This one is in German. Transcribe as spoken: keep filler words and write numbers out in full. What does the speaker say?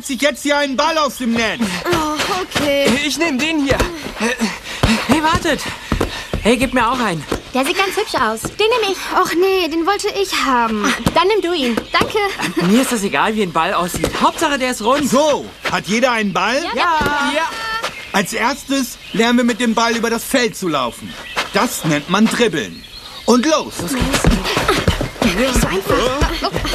sich jetzt hier einen Ball aus dem Netz. Oh, okay. Ich nehme den hier. Hey, wartet. Hey, gib mir auch einen. Der sieht ganz hübsch aus. Den nehme ich. Och nee, den wollte ich haben. Dann nimm du ihn. Danke. Mir ist das egal, wie ein Ball aussieht. Hauptsache, der ist rund. So, hat jeder einen Ball? Ja. ja. Als erstes lernen wir mit dem Ball über das Feld zu laufen. Das nennt man Dribbeln. Und los! So einfach.